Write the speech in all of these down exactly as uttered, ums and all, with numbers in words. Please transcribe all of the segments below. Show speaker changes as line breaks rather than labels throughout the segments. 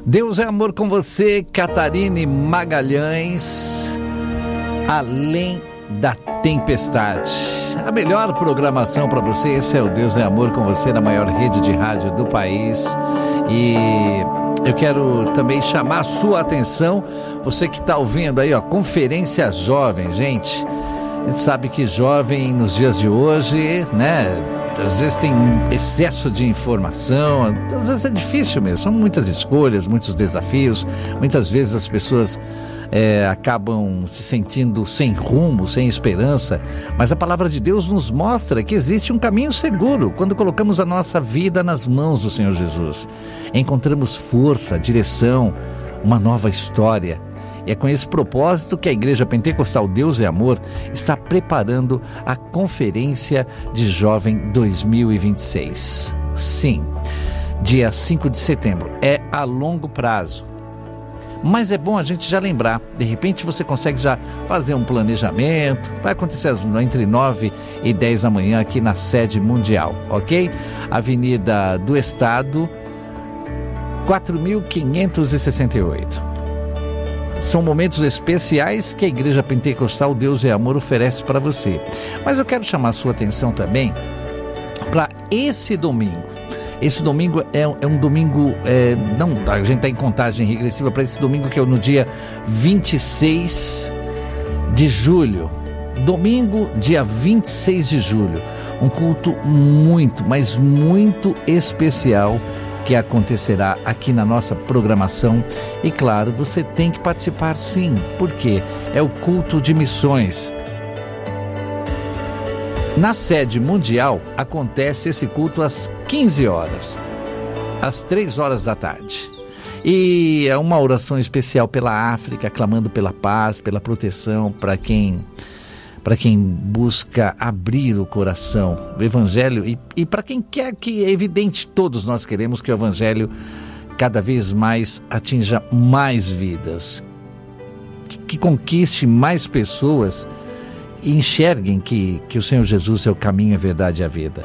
Deus é amor com você, Catarine Magalhães, além da tempestade. A melhor programação para você, esse é o Deus é amor com você na maior rede de rádio do país. E eu quero também chamar a sua atenção, você que está ouvindo aí, ó, Conferência Jovem, gente. A gente sabe que jovem nos dias de hoje, né, às vezes tem um excesso de informação, às vezes é difícil mesmo, são muitas escolhas, muitos desafios, muitas vezes as pessoas é, acabam se sentindo sem rumo, sem esperança, mas a palavra de Deus nos mostra que existe um caminho seguro quando colocamos a nossa vida nas mãos do Senhor Jesus. Encontramos força, direção, uma nova história. E é com esse propósito que a Igreja Pentecostal Deus é Amor está preparando a Conferência de Jovem dois mil e vinte e seis. Sim, dia cinco de setembro, é a longo prazo. Mas é bom a gente já lembrar, de repente você consegue já fazer um planejamento, vai acontecer entre nove e dez da manhã aqui na sede mundial, ok? Avenida do Estado, quatro mil quinhentos e sessenta e oito. São momentos especiais que a Igreja Pentecostal Deus é Amor oferece para você. Mas eu quero chamar a sua atenção também para esse domingo. Esse domingo é, é um domingo, é, não, a gente está em contagem regressiva para esse domingo que é no dia vinte e seis de julho. Domingo, dia vinte e seis de julho. Um culto muito, mas muito especial que acontecerá aqui na nossa programação. E claro, você tem que participar sim, porque é o culto de missões. Na sede mundial acontece esse culto às quinze horas, às três horas da tarde. E é uma oração especial pela África, clamando pela paz, pela proteção, para quem... para quem busca abrir o coração do Evangelho e, e para quem quer que, é evidente, todos nós queremos que o Evangelho cada vez mais atinja mais vidas, que, que conquiste mais pessoas e enxerguem que, que o Senhor Jesus é o caminho, a verdade e a vida.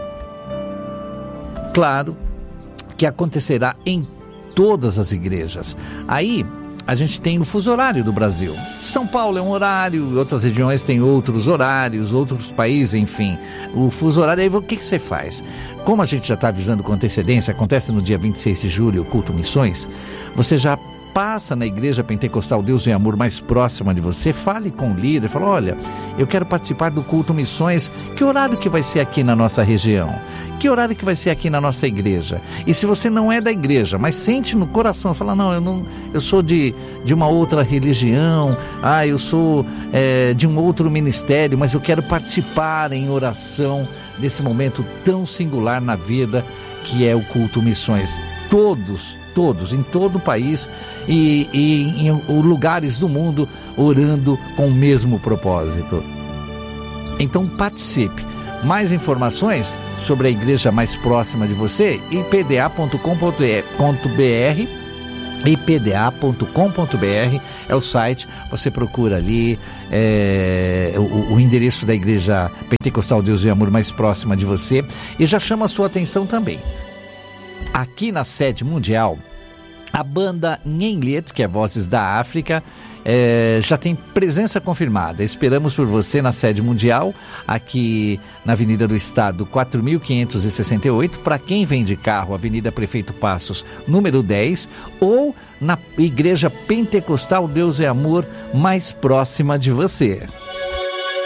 Claro que acontecerá em todas as igrejas. Aí a gente tem o fuso horário do Brasil. São Paulo é um horário, outras regiões têm outros horários, outros países, enfim. O fuso horário, aí o que, que você faz? Como a gente já está avisando com antecedência, acontece no dia vinte e seis de julho, o culto Missões, você já passa na Igreja Pentecostal Deus em Amor mais próxima de você, fale com o líder, fala, olha, eu quero participar do culto Missões, que horário que vai ser aqui na nossa região? Que horário que vai ser aqui na nossa igreja? E se você não é da igreja, mas sente no coração, fala, não, eu, não, eu sou de, de uma outra religião, ah, eu sou é, de um outro ministério, mas eu quero participar em oração desse momento tão singular na vida, que é o culto Missões. Todos, todos, em todo o país e, e em lugares do mundo, orando com o mesmo propósito. Então participe. Mais informações sobre a igreja mais próxima de você, i p d a ponto com ponto b r, i p d a ponto com ponto b r é o site, você procura ali é, o, o endereço da Igreja Pentecostal Deus e Amor mais próxima de você e já chama a sua atenção também. Aqui na sede mundial, a banda Nhenliet, que é Vozes da África, é, já tem presença confirmada. Esperamos por você na sede mundial, aqui na Avenida do Estado, quatro mil quinhentos e sessenta e oito. Para quem vem de carro, Avenida Prefeito Passos, número dez, ou na Igreja Pentecostal Deus é Amor, mais próxima de você.